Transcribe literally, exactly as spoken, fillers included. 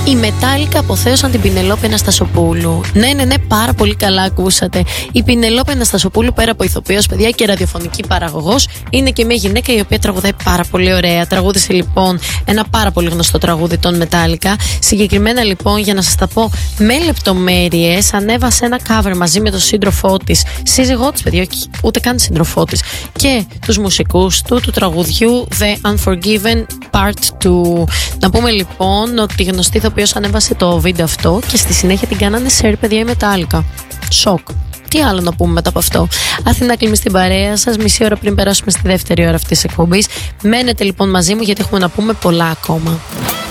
Οι Metallica αποθέωσαν την Πινελόπη Αναστασοπούλου. Ναι, ναι, ναι, πάρα πολύ καλά ακούσατε. Η Πινελόπη Αναστασοπούλου, πέρα από ηθοποιός, παιδιά, και ραδιοφωνική παραγωγός, είναι και μια γυναίκα η οποία τραγουδάει πάρα πολύ ωραία. Τραγούδισε λοιπόν ένα πάρα πολύ γνωστό τραγούδι των Metallica. Συγκεκριμένα λοιπόν, για να σας τα πω με λεπτομέρειες, ανέβασε ένα cover μαζί με τον σύντροφό της, σύζυγό της, παιδιά, ούτε καν σύντροφό της, και τους μουσικούς του, του τραγουδιού The Unforgiven Part two. Να πούμε λοιπόν ότι η γνωστή ηθοποιός ανέβασε το βίντεο αυτό και στη συνέχεια την κάνανε share, παιδιά, η Metallica. Σοκ. Τι άλλο να πούμε μετά από αυτό. Αθηνά Κλίμη στην παρέα σας, μισή ώρα πριν περάσουμε στη δεύτερη ώρα αυτής της εκπομπής. Μένετε λοιπόν μαζί μου, γιατί έχουμε να πούμε πολλά ακόμα.